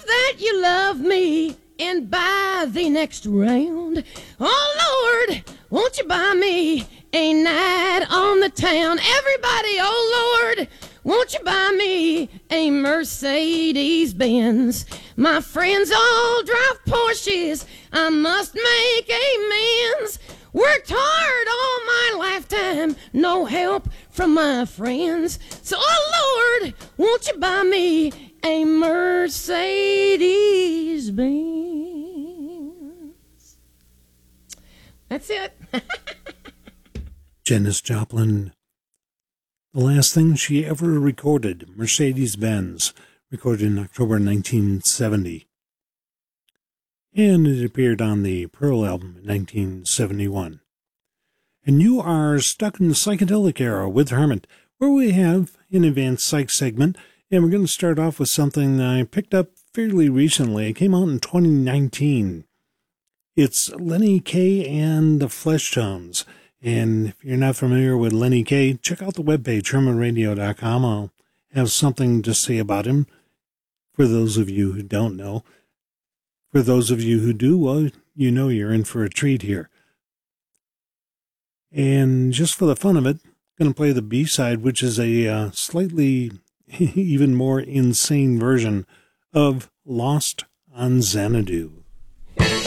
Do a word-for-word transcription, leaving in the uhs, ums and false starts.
that you love me and buy the next round. Oh, Lord, won't you buy me a night on the town? Everybody, oh, Lord, won't you buy me a Mercedes-Benz? My friends all drive Porsches. I must make amends. Worked hard all my lifetime, no help from my friends. So, oh, Lord, won't you buy me a Mercedes-Benz? That's it. Janis Joplin. The last thing she ever recorded, Mercedes-Benz, recorded in October nineteen seventy. And it appeared on the Pearl album in nineteen seventy-one. And you are stuck in the psychedelic era with Hermit, where we have an advanced psych segment, and we're going to start off with something I picked up fairly recently. It came out in twenty nineteen. It's Lenny Kaye and the Fleshtones. And if you're not familiar with Lenny Kaye, check out the webpage, hermit radio dot com. I'll have something to say about him for those of you who don't know. For those of you who do, well, you know you're in for a treat here. And just for the fun of it, I'm going to play the B-side, which is a uh, slightly even more insane version of Lost on Xanadu.